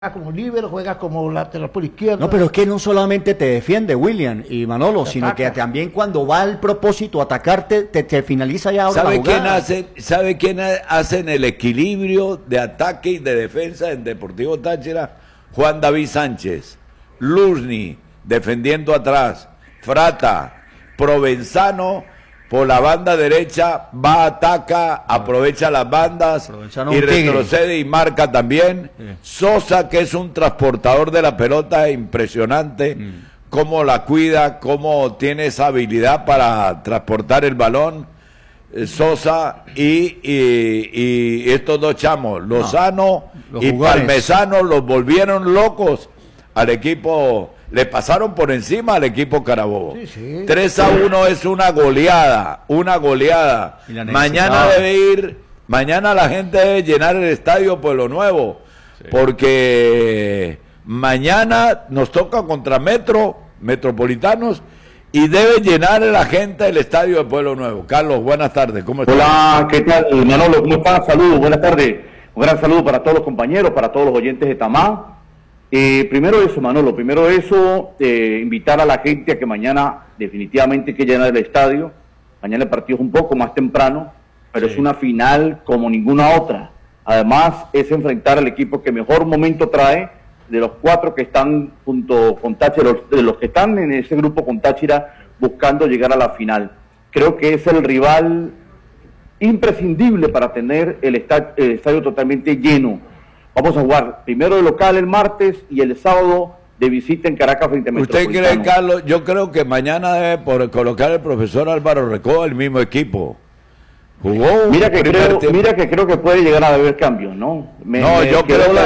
como líbero, juega como lateral por izquierda. No, pero es que no solamente te defiende William y Manolo, sino que también cuando va al propósito a atacarte, te finaliza ya ahora la jugada. ¿Sabe quién hace el equilibrio de ataque y de defensa en Deportivo Táchira? Juan David Sánchez, Luzny defendiendo atrás, Frata, Provenzano por la banda derecha, va, ataca, aprovecha las bandas y retrocede y marca también. Sí. Sosa, que es un transportador de la pelota impresionante, cómo la cuida, cómo tiene esa habilidad para transportar el balón. Sosa y estos dos chamos, Lozano y Palmesano, los volvieron locos al equipo. Le pasaron por encima al equipo Carabobo. Sí, sí. 3-1 es una goleada. Mañana la gente debe llenar el estadio Pueblo Nuevo, sí, porque mañana nos toca contra Metropolitanos, y debe llenar la gente el estadio de Pueblo Nuevo. Carlos, buenas tardes, ¿cómo estás? Hola, ¿qué tal, Manolo? ¿Cómo estás? Saludos, buenas tardes. Un gran saludo para todos los compañeros, para todos los oyentes de Tamá. Primero eso, Manolo, invitar a la gente a que mañana definitivamente hay que llenar el estadio. Mañana el partido es un poco más temprano, pero sí, es una final como ninguna otra. Además, es enfrentar al equipo que mejor momento trae de los 4 que están junto con Táchira, de los que están en ese grupo con Táchira buscando llegar a la final. Creo que es el rival imprescindible para tener el estadio totalmente lleno. Vamos a jugar primero de local el martes y el sábado de visita en Caracas frente a Metropolitano. ¿Usted cree, Carlos? Yo creo que mañana debe colocar el profesor Álvaro Recoba el mismo equipo. Jugó. Mira que creo que puede llegar a haber cambios, ¿no? Yo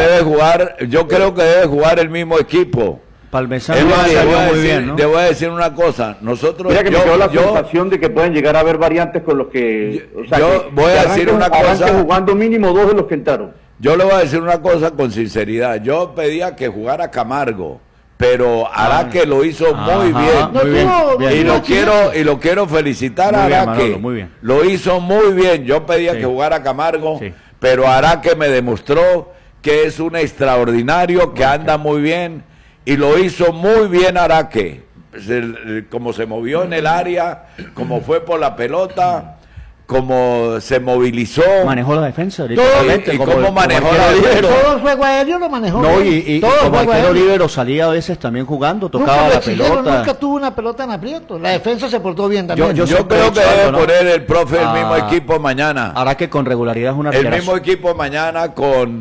creo que debe jugar el mismo equipo. Palmesano muy bien, ¿no? Te voy a decir una cosa, nosotros... Mira que me quedó la sensación de que pueden llegar a haber variantes con los que... voy a decir una cosa... jugando mínimo 2 de los que entraron. Yo le voy a decir una cosa con sinceridad. Yo pedía que jugara Camargo, pero Araque lo hizo muy bien. Y lo quiero felicitar a Araque. Lo hizo muy bien. Yo pedía que jugara Camargo, pero Araque me demostró que es un extraordinario, que anda muy bien, y lo hizo muy bien Araque. Como se movió en el área, como fue por la pelota, como se movilizó, manejó la defensa y cómo manejó la defensa. Todo el juego aéreo lo manejó. No, y como arquero líbero salía a veces también jugando, tocaba la pelota. Nunca tuvo una pelota en aprieto. La defensa se portó bien también. Yo creo que debe poner el profe el mismo equipo mañana. Hará que con regularidad es una el mismo equipo mañana con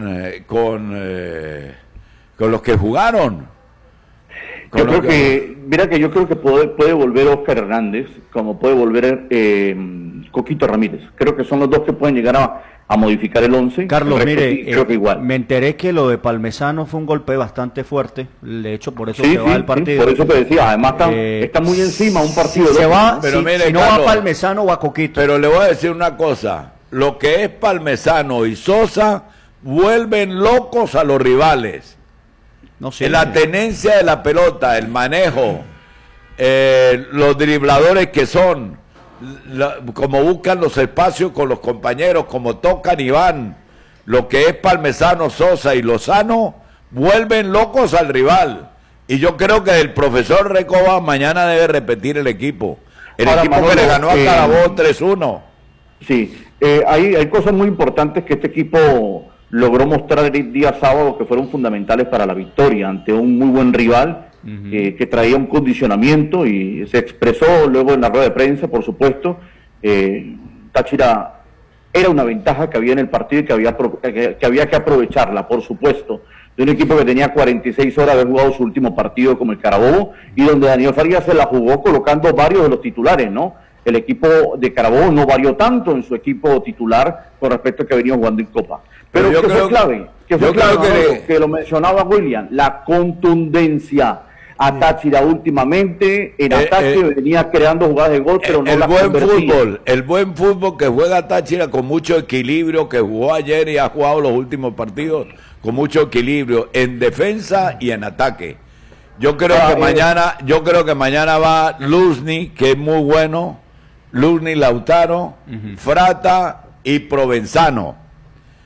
los que jugaron. Yo creo que puede volver Oscar Hernández, como puede volver Coquito Ramírez. Creo que son los dos que pueden llegar a modificar el 11. Carlos, creo que igual. Me enteré que lo de Palmesano fue un golpe bastante fuerte. De hecho, por eso se va el partido. Por eso te decía, además está muy encima un partido. Se va, pero si no va Palmesano, va Coquito. Pero le voy a decir una cosa. Lo que es Palmesano y Sosa vuelven locos a los rivales. No sé, la tenencia de la pelota, el manejo, los dribladores que son, como buscan los espacios con los compañeros, como tocan y van, lo que es Palmesano, Sosa y Lozano, vuelven locos al rival. Y yo creo que el profesor Recoba mañana debe repetir el equipo. El equipo que le ganó a Carabobo 3-1. Sí, hay cosas muy importantes que este equipo logró mostrar el día sábado que fueron fundamentales para la victoria ante un muy buen rival que traía un condicionamiento y se expresó luego en la rueda de prensa, por supuesto. Táchira era una ventaja que había en el partido y que había que aprovecharla, por supuesto, de un equipo que tenía 46 horas de haber jugado su último partido como el Carabobo y donde Daniel Farías se la jugó colocando varios de los titulares, ¿no? El equipo de Carabobo no varió tanto en su equipo titular con respecto a que venía jugando en Copa. Pero que fue clave, que lo mencionaba William, la contundencia a Táchira últimamente, en ataque venía creando jugadas de gol, pero no las convertía. El buen fútbol que juega Táchira con mucho equilibrio, que jugó ayer y ha jugado los últimos partidos con mucho equilibrio, en defensa y en ataque. Yo creo que mañana va Luzny, que es muy bueno, Luzny, Lautaro, Frata y Provenzano.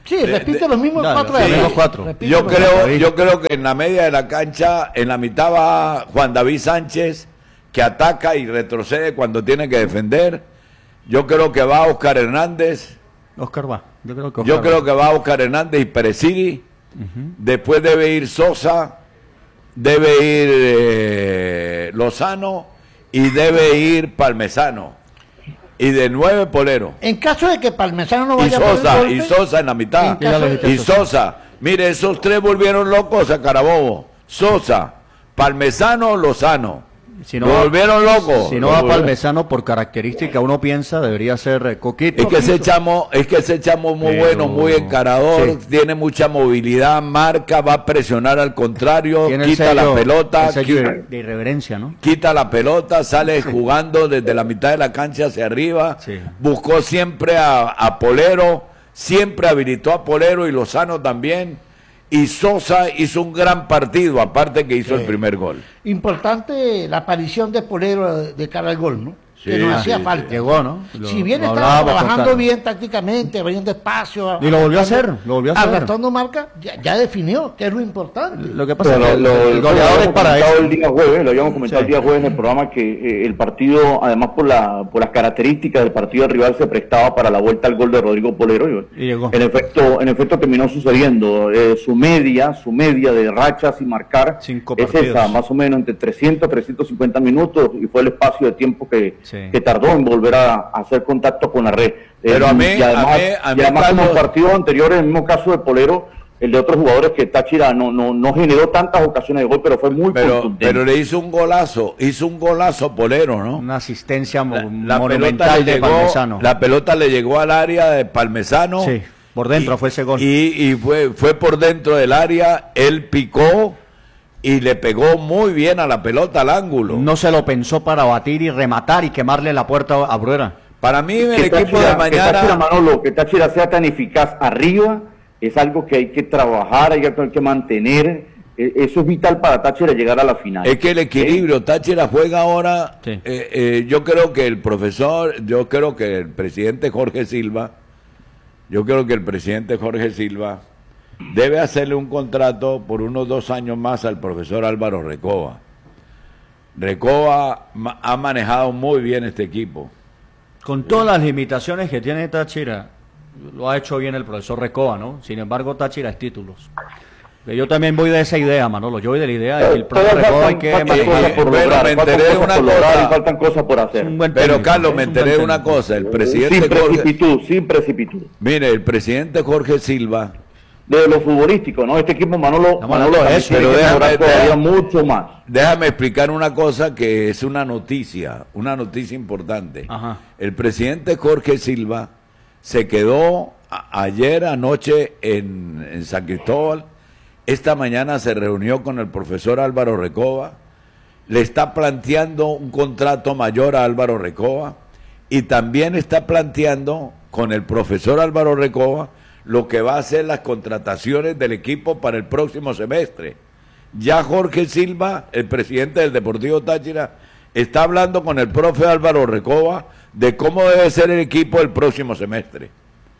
Sí, repite los mismos no, 4 sí, de los atrás. cuatro. Repite Yo los mismos. creo que en la media de la cancha, en la mitad va Juan David Sánchez, que ataca y retrocede cuando tiene que defender. Yo creo que va Oscar Hernández. Oscar va. Yo creo que va Oscar Hernández y Pereciri. Después debe ir Sosa, debe ir Lozano y debe ir Palmesano. Y de 9 Polero. En caso de que Palmesano no Y vaya por el Sosa, golpe, y Sosa en la mitad. En caso de- Y Sosa. Mire, esos 3 volvieron locos a Carabobo. Sosa, Palmesano, Lozano. Si Lo no, volvieron locos. si no va Palmesano, por característica, uno piensa, debería ser Coquito. Es que ese chamo muy Pero- bueno, muy encarador, sí. tiene mucha movilidad, marca, va a presionar al contrario, Tiene el quita la sello- pelota, el sello de irreverencia, ¿no? quita la pelota, sale jugando desde la mitad de la cancha hacia arriba, Sí. buscó siempre a Polero, siempre habilitó a Polero y Lozano también, y Sosa hizo un gran partido, aparte que hizo el primer gol. Importante la aparición de Polero de cara al gol, ¿no? Sí, que no hacía sí, falta. Llegó, ¿no? Si bien Lo estaba hablábamos con trabajando Carlos. bien tácticamente, abriendo espacio. Y lo volvió a hacer, lo volvió a hacer. Arrastrando marca, ya definió, que es lo importante. Lo que pasa es que Pero el goleador es para comentado eso. el día jueves, lo habíamos comentado Sí. el día jueves en el programa que el partido, además por las características del partido del rival, se prestaba para la vuelta al gol de Rodrigo Polero. Y llegó. En efecto terminó sucediendo. Su media de rachas y marcar 5 es partidos. esa, más o menos entre 300 350 minutos, y fue el espacio de tiempo que Sí. tardó en volver a hacer contacto con la red. Pero a mí, y además, a mí, y además como Carlos- partidos anteriores, el mismo caso de Polero, el de otros jugadores, que Táchira no generó tantas ocasiones de gol, pero fue muy contundente. Pero le hizo un golazo Polero, ¿no? Una asistencia La pelota monumental le de llegó, Palmesano. la pelota le llegó al área de Palmesano. Sí, por dentro fue ese gol. Y fue por dentro del área, él picó y le pegó muy bien a la pelota al ángulo. No se lo pensó para batir y rematar y quemarle la puerta a Bruera. Para mí el Que equipo de Táchira, mañana... Manolo, que Táchira sea tan eficaz arriba es algo que hay que trabajar, hay que mantener. Eso es vital para Táchira llegar a la final. Es que el equilibrio, Táchira juega ahora, Sí. yo creo que el presidente Jorge Silva debe hacerle un contrato por unos 2 años más al profesor Álvaro Recoba. Recoba ha manejado muy bien este equipo. Con todas las limitaciones que tiene Táchira, lo ha hecho bien el profesor Recoba, ¿no? Sin embargo, Táchira es títulos. Yo también voy de esa idea, Manolo. Yo voy de la idea de que el profesor Todavía Recoba hay que faltan cosas manejar. por Pero lograr, me faltan enteré de cosas una por lograr cosa. y faltan cosas por hacer. Es un buen Pero técnico, Carlos, es me un enteré buen de una técnico. cosa, el presidente Sin precipitud. Mire, el presidente Jorge Silva, De lo futbolístico, ¿no? Este equipo, Manolo, Estamos hablando de eso, tiene pero que déjame- mejorar todavía mucho más. déjame explicar una cosa que es una noticia importante. Ajá. El presidente Jorge Silva se quedó ayer anoche en San Cristóbal, esta mañana se reunió con el profesor Álvaro Recoba, le está planteando un contrato mayor a Álvaro Recoba y también está planteando con el profesor Álvaro Recoba lo que va a ser las contrataciones del equipo para el próximo semestre. Ya Jorge Silva, el presidente del Deportivo Táchira, está hablando con el profe Álvaro Recoba de cómo debe ser el equipo el próximo semestre.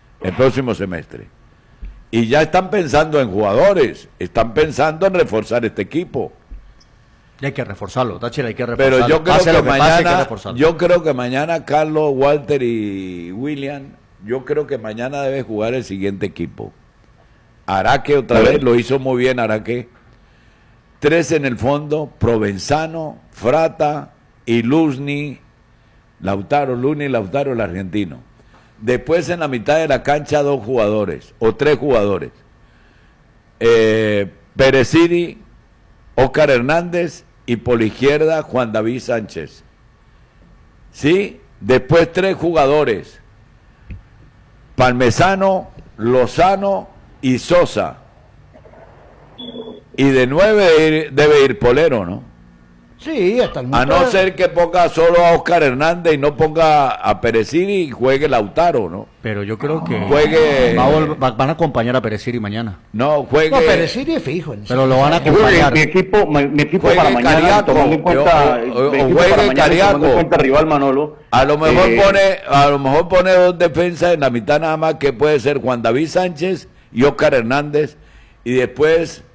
Y ya están pensando en jugadores, están pensando en reforzar este equipo. Y hay que reforzarlo, Táchira hay que reforzarlo. Pero yo creo Pase que lo pase, hay que mañana, reforzarlo. yo creo que mañana Carlos, Walter y William, yo creo que mañana debe jugar el siguiente equipo. Araque otra vez, lo hizo muy bien Araque. 3 en el fondo, Provenzano, Frata y Luzni, Lautaro, el argentino. Después en la mitad de la cancha 2 jugadores, o 3 jugadores. Pereciri, Óscar Hernández y por la izquierda Juan David Sánchez. ¿Sí? Después 3 jugadores. Palmesano, Lozano y Sosa. Y de 9 debe ir Polero, ¿no? Sí, hasta el A no ser que ponga solo a Óscar Hernández y no ponga a Pereciri y juegue Lautaro, ¿no? Pero yo creo que Juegue- van a acompañar a Pereciri mañana. No, juegue... No, Pereciri es fijo. en Pero serio. lo van a Yo creo que acompañar. mi equipo Juegue para mañana, Cariaco, tomando en cuenta, o mi equipo juegue para mañana, Cariaco. tomando en cuenta el rival Manolo. A lo mejor eh, pone 2 defensas en la mitad nada más, que puede ser Juan David Sánchez y Oscar Hernández, y después